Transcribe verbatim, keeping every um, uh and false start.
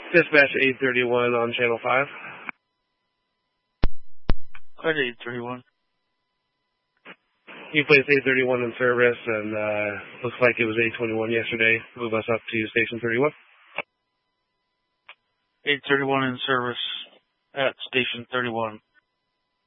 Dispatch eight thirty-one on channel five. At eight thirty-one. You placed eight thirty-one in service, and uh, looks like it was eight twenty-one yesterday. Move us up to station thirty-one. eight thirty-one in service at station thirty-one.